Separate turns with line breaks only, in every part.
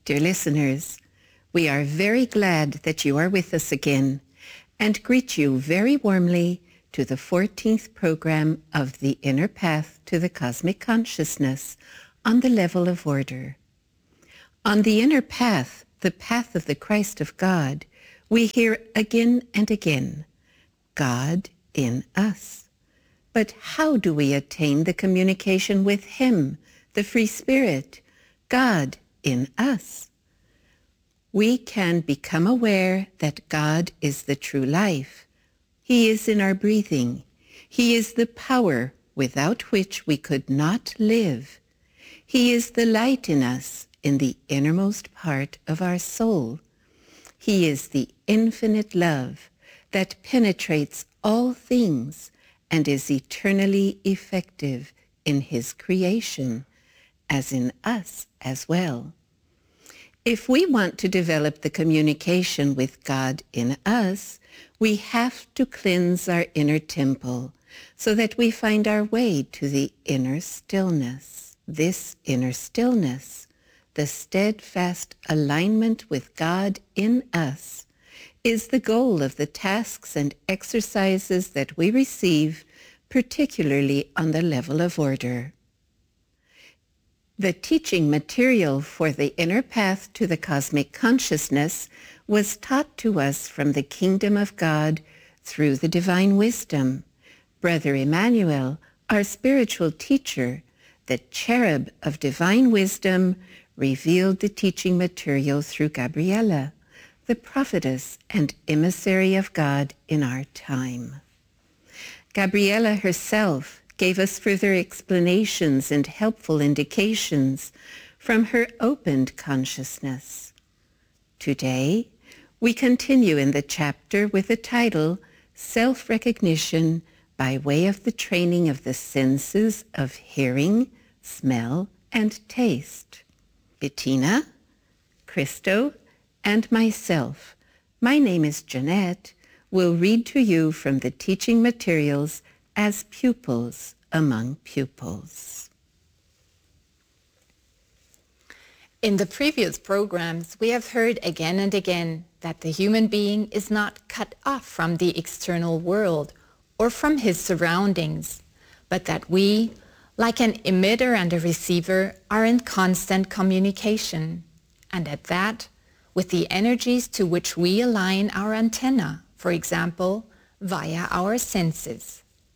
Dear listeners, we are very glad that you are with us again and greet you very warmly to the 14th program of The Inner Path to the Cosmic Consciousness on the Level of Order. On the inner path, the path of the Christ of God, we hear again and again, God in us. But how do we attain the communication with Him, the Free Spirit, God in us? We can become aware that God is the true life. He is in our breathing. He is the power without which we could not live. He is the light in us, in the innermost part of our soul. He is the infinite love that penetrates all things and is eternally effective in His creation, as in us as well. If we want to develop the communication with God in us, we have to cleanse our inner temple so that we find our way to the inner stillness. This inner stillness, the steadfast alignment with God in us, is the goal of the tasks and exercises that we receive, particularly on the level of order. The teaching material for the inner path to the cosmic consciousness was taught to us from the kingdom of God through the divine wisdom. Brother Emmanuel, our spiritual teacher, the cherub of divine wisdom, revealed the teaching material through Gabriella, the prophetess and emissary of God in our time. Gabriella herself gave us further explanations and helpful indications from her opened consciousness. Today, we continue in the chapter with the title, Self-Recognition by Way of the Training of the Senses of Hearing, Smell, and Taste. Bettina, Christo, and myself, my name is Jeanette, will read to you from the teaching materials as pupils among pupils.
In the previous programs, we have heard again and again that the human being is not cut off from the external world or from his surroundings, but that we, like an emitter and a receiver, are in constant communication, and at that, with the energies to which we align our antenna, for example, via our senses.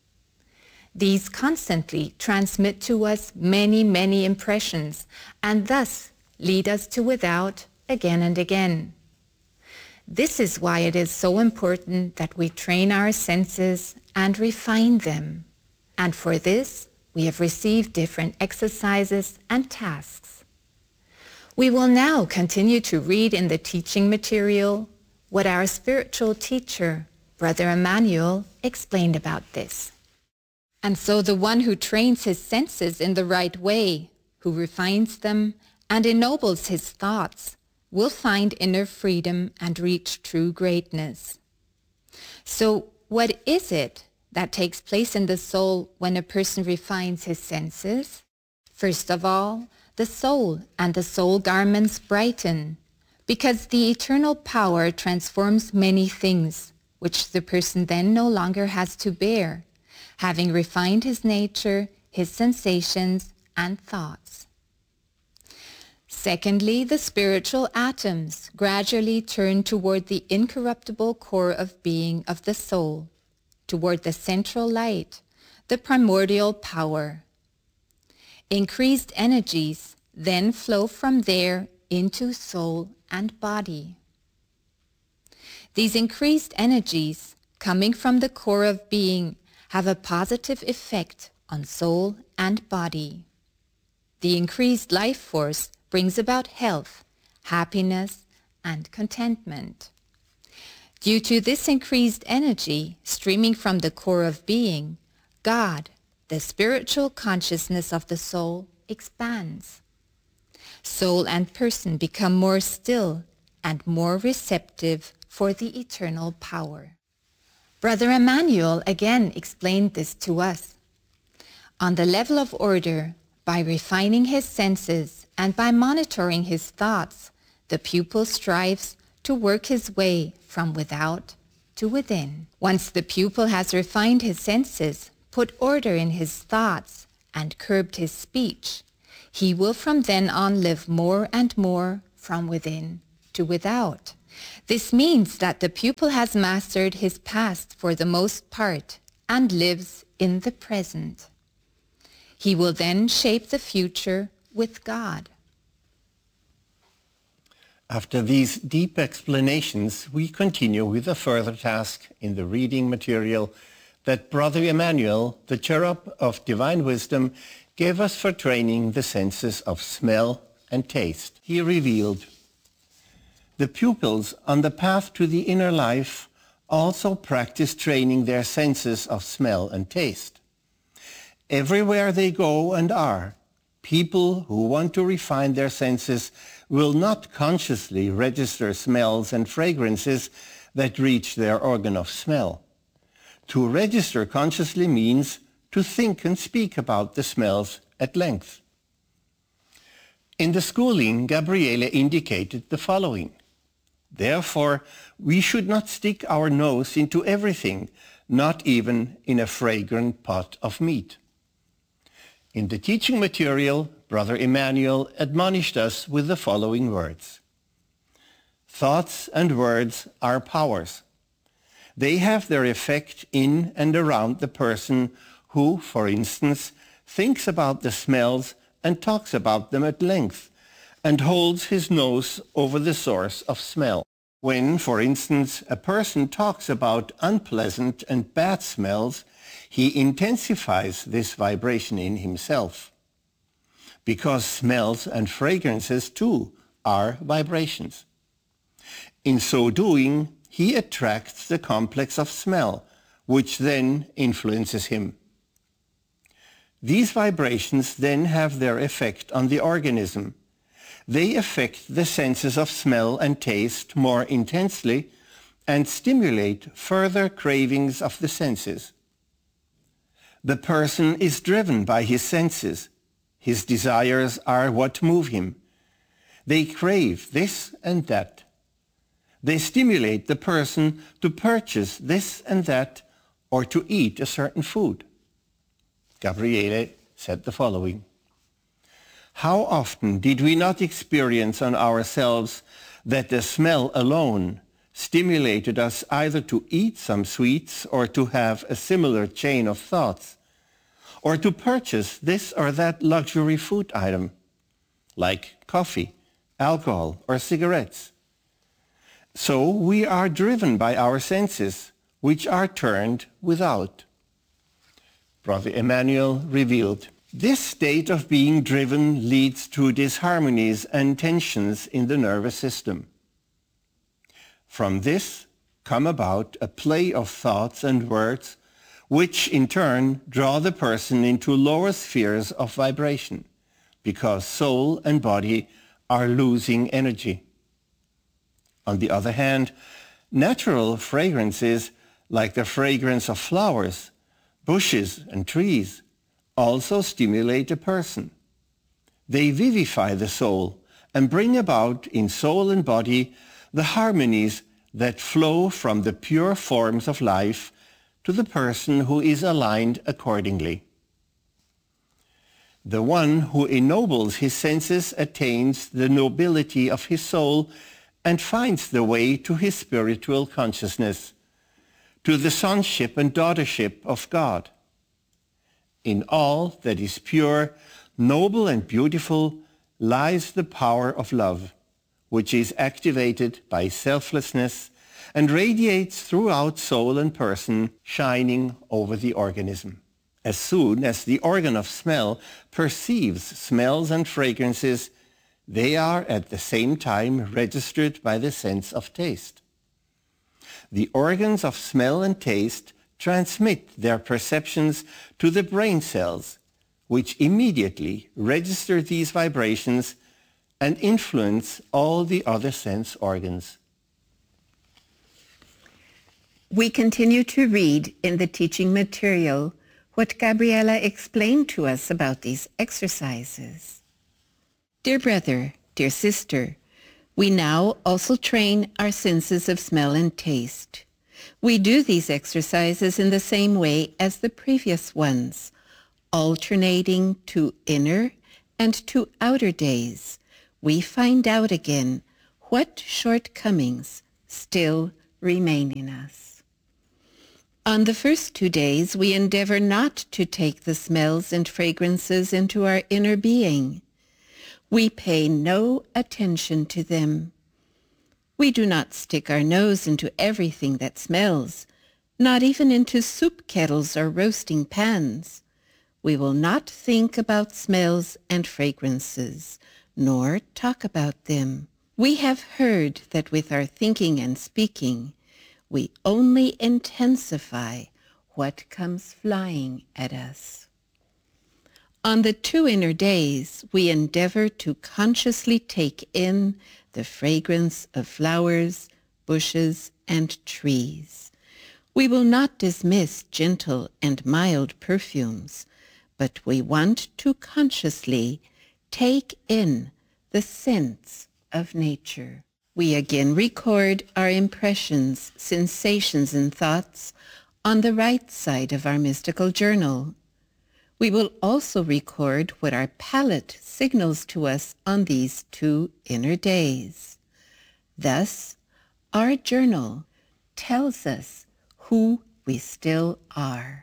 These constantly transmit to us many, many impressions, and thus lead us to without again and again. This is why it is so important that we train our senses and refine them. And for this, we have received different exercises and tasks. We will now continue to read in the teaching material what our spiritual teacher, Brother Emmanuel, explained about this. And so the one who trains his senses in the right way, who refines them and ennobles his thoughts, will find inner freedom and reach true greatness. So what is it that takes place in the soul when a person refines his senses? First of all, the soul and the soul garments brighten, because the eternal power transforms many things, which the person then no longer has to bear, having refined his nature, his sensations, and thoughts. Secondly, the spiritual atoms gradually turn toward the incorruptible core of being of the soul, toward the central light, the primordial power. Increased energies then flow from there into soul and body. These increased energies, coming from the core of being, have a positive effect on soul and body. The increased life force brings about health, happiness, and contentment. Due to this increased energy streaming from the core of being, God, the spiritual consciousness of the soul, expands. Soul and person become more still and more receptive for the eternal power. Brother Emmanuel again explained this to us. On the level of order, by refining his senses and by monitoring his thoughts, The pupil strives to work his way from without to within. Once the pupil has refined his senses, put order in his thoughts, and curbed his speech, he will from then on live more and more from within to without. This means that the pupil has mastered his past for the most part and lives in the present. He will then shape the future with God.
After these deep explanations, we continue with a further task in the reading material that Brother Emmanuel, the Cherub of Divine Wisdom, gave us for training the senses of smell and taste. He revealed, the pupils on the path to the inner life also practice training their senses of smell and taste. Everywhere they go and are, people who want to refine their senses will not consciously register smells and fragrances that reach their organ of smell. To register consciously means to think and speak about the smells at length. In the schooling, Gabriele indicated the following. Therefore, we should not stick our nose into everything, not even in a fragrant pot of meat. In the teaching material, Brother Emmanuel admonished us with the following words. Thoughts and words are powers. They have their effect in and around the person who, for instance, thinks about the smells and talks about them at length, and holds his nose over the source of smell. When, for instance, a person talks about unpleasant and bad smells, he intensifies this vibration in himself. Because smells and fragrances, too, are vibrations. In so doing, he attracts the complex of smell, which then influences him. These vibrations then have their effect on the organism. They affect the senses of smell and taste more intensely and stimulate further cravings of the senses. The person is driven by his senses. His desires are what move him. They crave this and that. They stimulate the person to purchase this and that or to eat a certain food. Gabriele said the following. How often did we not experience on ourselves that the smell alone stimulated us either to eat some sweets or to have a similar chain of thoughts, or to purchase this or that luxury food item, like coffee, alcohol, or cigarettes. So we are driven by our senses, which are turned without. Brother Emmanuel revealed, this state of being driven leads to disharmonies and tensions in the nervous system. From this come about a play of thoughts and words, which in turn draw the person into lower spheres of vibration, because soul and body are losing energy. On the other hand, natural fragrances, like the fragrance of flowers, bushes, and trees, also stimulate a person. They vivify the soul and bring about in soul and body the harmonies that flow from the pure forms of life to the person who is aligned accordingly. The one who ennobles his senses attains the nobility of his soul and finds the way to his spiritual consciousness, to the sonship and daughtership of God. In all that is pure, noble, and beautiful lies the power of love, which is activated by selflessness and radiates throughout soul and person, shining over the organism. As soon as the organ of smell perceives smells and fragrances, they are at the same time registered by the sense of taste. The organs of smell and taste transmit their perceptions to the brain cells, which immediately register these vibrations and influence all the other sense organs.
We continue to read in the teaching material what Gabriela explained to us about these exercises. Dear brother, dear sister, We now also train our senses of smell and taste. We do these exercises in the same way as the previous ones, alternating to inner and to outer days. We find out again what shortcomings still remain in us. On the first 2 days, we endeavor not to take the smells and fragrances into our inner being. We pay no attention to them. We do not stick our nose into everything that smells, not even into soup kettles or roasting pans. We will not think about smells and fragrances, nor talk about them. We have heard that with our thinking and speaking, we only intensify what comes flying at us. On the 2 inner days, we endeavor to consciously take in the fragrance of flowers, bushes, and trees. We will not dismiss gentle and mild perfumes, but we want to consciously take in the scents of nature. We again record our impressions, sensations, and thoughts on the right side of our mystical journal. We will also record what our palate signals to us on these 2 inner days. Thus, our journal tells us who we still are.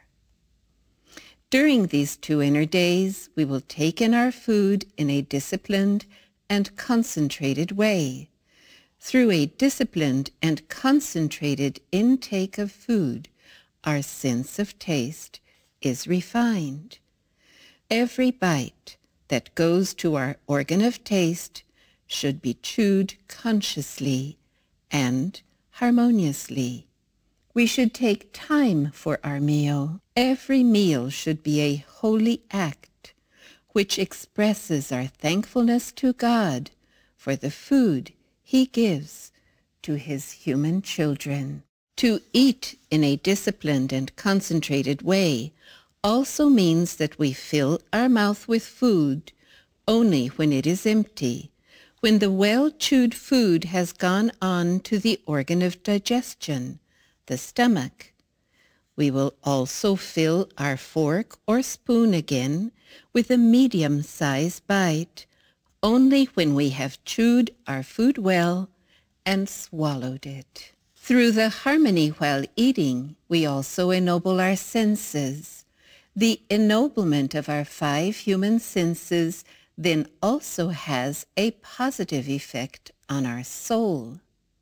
During these 2 inner days, we will take in our food in a disciplined and concentrated way. Through a disciplined and concentrated intake of food, our sense of taste is refined. Every bite that goes to our organ of taste should be chewed consciously and harmoniously. We should take time for our meal. Every meal should be a holy act which expresses our thankfulness to God for the food He gives to His human children. To eat in a disciplined and concentrated way also means that we fill our mouth with food only when it is empty, when the well-chewed food has gone on to the organ of digestion, the stomach. We will also fill our fork or spoon again with a medium-sized bite, only when we have chewed our food well and swallowed it. Through the harmony while eating, we also ennoble our senses. The ennoblement of our 5 human senses then also has a positive effect on our soul.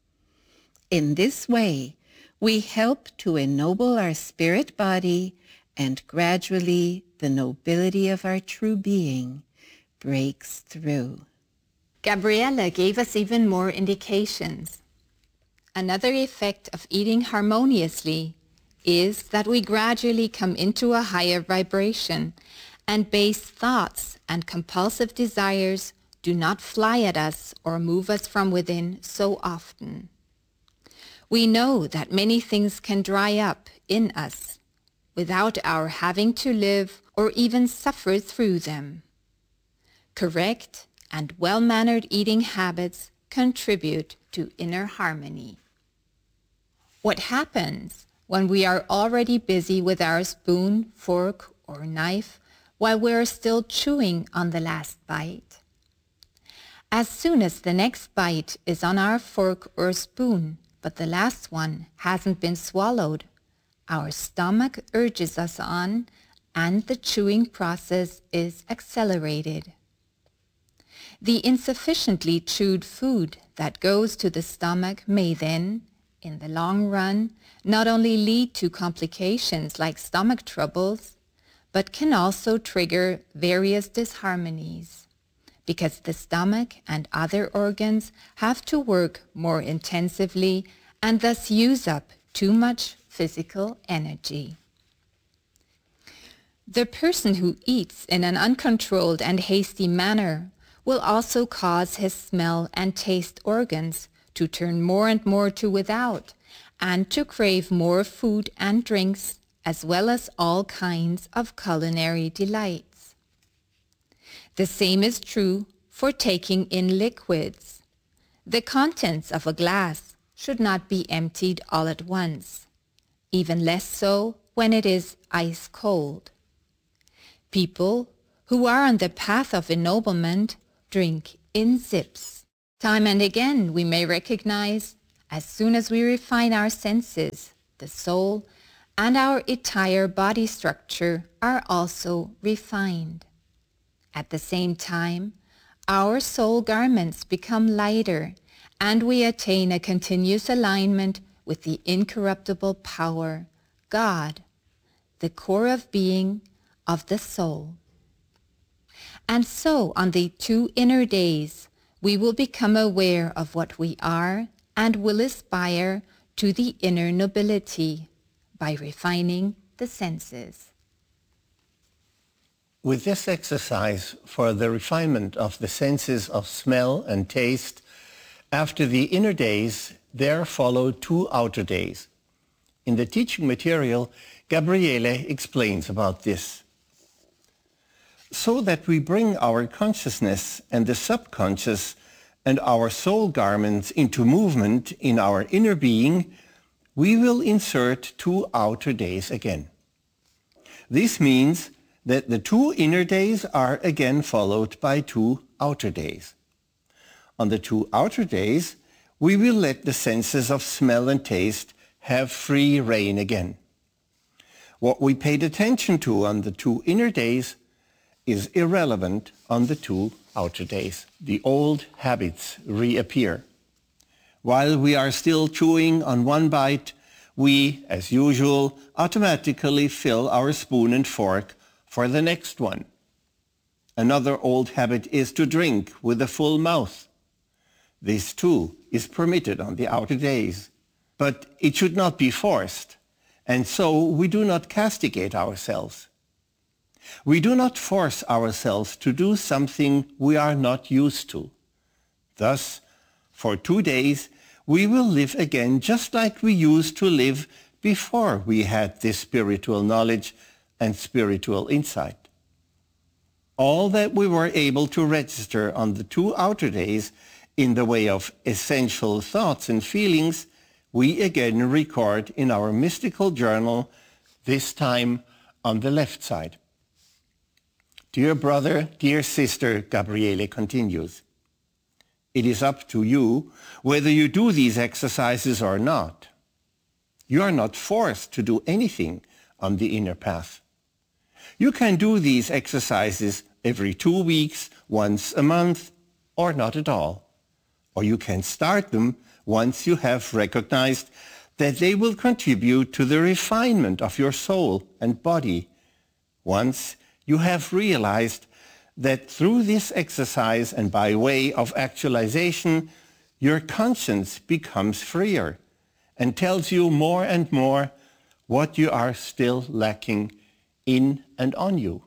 In this way, we help to ennoble our spirit body, and gradually the nobility of our true being breaks through.
Gabriella gave us even more indications. Another effect of eating harmoniously is that we gradually come into a higher vibration, and base thoughts and compulsive desires do not fly at us or move us from within so often. We know that many things can dry up in us without our having to live or even suffer through them. Correct and well-mannered eating habits contribute to inner harmony. What happens when we are already busy with our spoon, fork, or knife while we are still chewing on the last bite? As soon as the next bite is on our fork or spoon, but the last one hasn't been swallowed, our stomach urges us on, and the chewing process is accelerated. The insufficiently chewed food that goes to the stomach may then, in the long run, not only lead to complications like stomach troubles, but can also trigger various disharmonies, because the stomach and other organs have to work more intensively and thus use up too much physical energy. The person who eats in an uncontrolled and hasty manner will also cause his smell and taste organs to turn more and more to without, and to crave more food and drinks, as well as all kinds of culinary delights. The same is true for taking in liquids. The contents of a glass should not be emptied all at once, even less so when it is ice cold. People who are on the path of ennoblement drink in sips. Time and again we may recognize, as soon as we refine our senses, the soul and our entire body structure are also refined. At the same time, our soul garments become lighter and we attain a continuous alignment with the incorruptible power, God, the core of being of the soul. And so on the 2 inner days, we will become aware of what we are and will aspire to the inner nobility by refining the senses.
With this exercise for the refinement of the senses of smell and taste, after the inner days, there follow 2 outer days. In the teaching material, Gabriele explains about this. So that we bring our consciousness and the subconscious and our soul garments into movement in our inner being, we will insert 2 outer days again. This means that the 2 inner days are again followed by 2 outer days. On the 2 outer days, we will let the senses of smell and taste have free rein again. What we paid attention to on the 2 inner days is irrelevant on the 2 outer days. The old habits reappear. While we are still chewing on one bite, we, as usual, automatically fill our spoon and fork for the next one. Another old habit is to drink with a full mouth. This too is permitted on the outer days, but it should not be forced, and so we do not castigate ourselves. We do not force ourselves to do something we are not used to. Thus, for 2 days, we will live again just like we used to live before we had this spiritual knowledge and spiritual insight. All that we were able to register on the 2 outer days in the way of essential thoughts and feelings, we again record in our mystical journal, this time on the left side. Dear brother, dear sister, Gabriele continues, it is up to you whether you do these exercises or not. You are not forced to do anything on the inner path. You can do these exercises every 2 weeks, once a month, or not at all. Or you can start them once you have recognized that they will contribute to the refinement of your soul and body. Once you have realized that through this exercise and by way of actualization, your conscience becomes freer and tells you more and more what you are still lacking in and on you.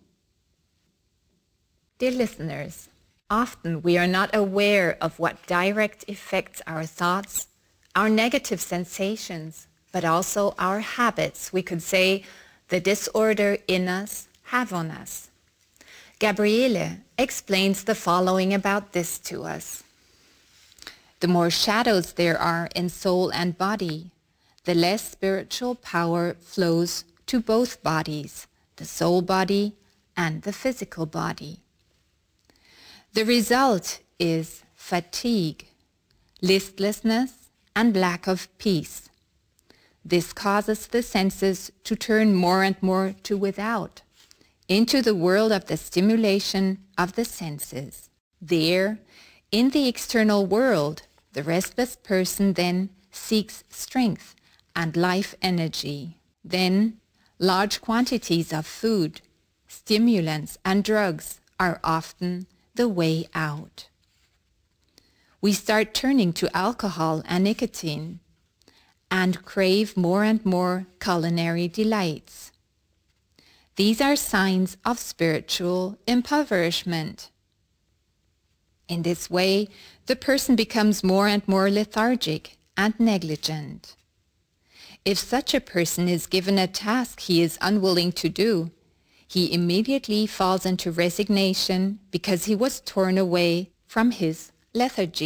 Dear listeners, often we are not aware of what direct effects our thoughts, our negative sensations, but also our habits, we could say the disorder in us, have on us. Gabriele explains the following about this to us. The more shadows there are in soul and body, the less spiritual power flows to both bodies, the soul body and the physical body. The result is fatigue, listlessness, and lack of peace. This causes the senses to turn more and more to without, into the world of the stimulation of the senses. There, in the external world, the restless person then seeks strength and life energy. Then, large quantities of food, stimulants, and drugs are often the way out. We start turning to alcohol and nicotine and crave more and more culinary delights. These are signs of spiritual impoverishment. In this way, the person becomes more and more lethargic and negligent. If such a person is given a task he is unwilling to do, he immediately falls into resignation because he was torn away from his lethargy.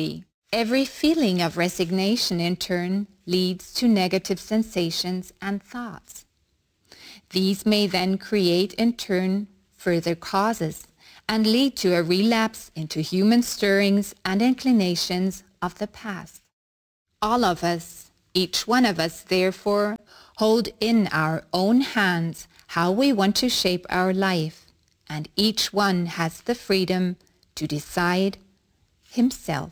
Every feeling of resignation in turn leads to negative sensations and thoughts. These may then create in turn further causes and lead to a relapse into human stirrings and inclinations of the past. All of us, each one of us, therefore, hold in our own hands how we want to shape our life, and each one has the freedom to decide himself.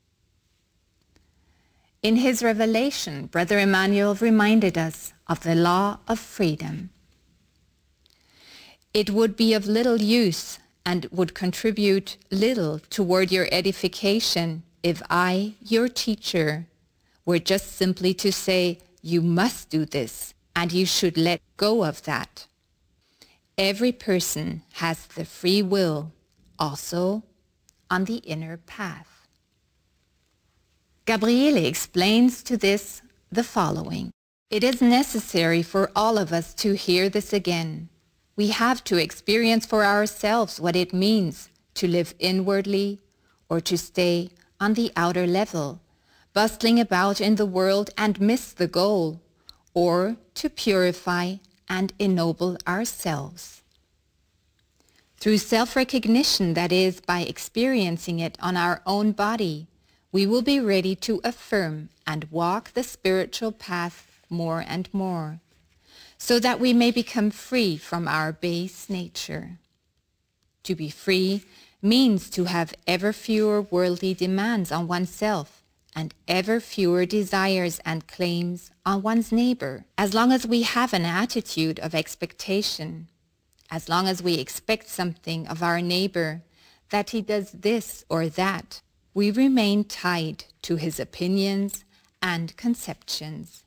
In his revelation, Brother Emmanuel reminded us of the law of freedom. It would be of little use and would contribute little toward your edification if I, your teacher, were just simply to say, you must do this, and you should let go of that. Every person has the free will, also on the inner path. Gabriele explains to this the following. It is necessary for all of us to hear this again. We have to experience for ourselves what it means to live inwardly or to stay on the outer level, bustling about in the world and miss the goal, or to purify and ennoble ourselves. Through self-recognition, that is, by experiencing it on our own body, we will be ready to affirm and walk the spiritual path more and more, so that we may become free from our base nature. To be free means to have ever fewer worldly demands on oneself and ever fewer desires and claims on one's neighbor. As long as we have an attitude of expectation, as long as we expect something of our neighbor, that he does this or that, we remain tied to his opinions and conceptions.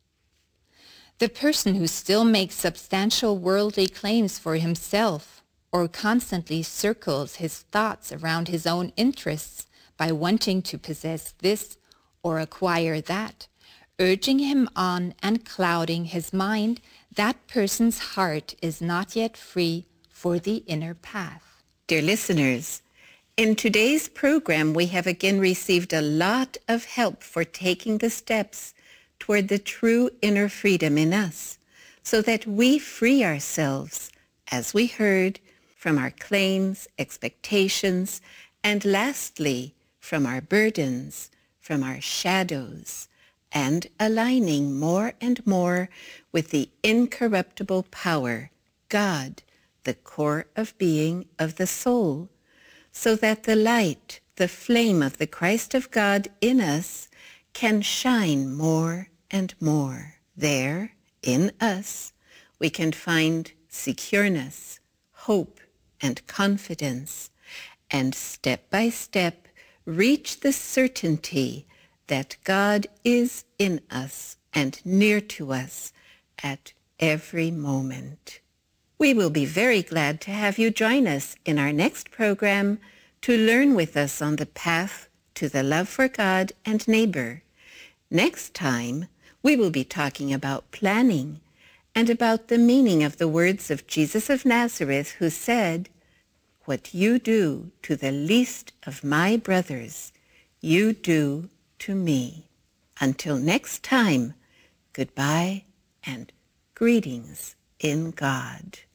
The person who still makes substantial worldly claims for himself or constantly circles his thoughts around his own interests by wanting to possess this or acquire that, urging him on and clouding his mind, that person's heart is not yet free for the inner path.
Dear listeners, in today's program, we have again received a lot of help for taking the steps toward the true inner freedom in us, so that we free ourselves, as we heard, from our claims, expectations, and lastly, from our burdens, from our shadows, and aligning more and more with the incorruptible power, God, the core of being of the soul, so that the light, the flame of the Christ of God in us can shine more and more. There, in us, we can find secureness, hope, and confidence, and step by step reach the certainty that God is in us and near to us at every moment. We will be very glad to have you join us in our next program to learn with us on the path to the love for God and neighbor. Next time, we will be talking about planning and about the meaning of the words of Jesus of Nazareth, who said, "What you do to the least of my brothers, you do to me." Until next time, goodbye and greetings in God.